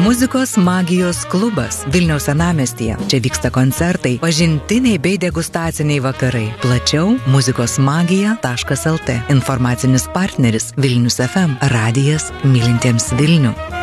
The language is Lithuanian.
Muzikos magijos klubas Vilniaus senamiestyje. Čia vyksta koncertai, pažintiniai bei degustaciniai vakarai. Plačiau muzikosmagija.lt. Informacinis partneris Vilnius FM. Radijas mylintiems Vilnių.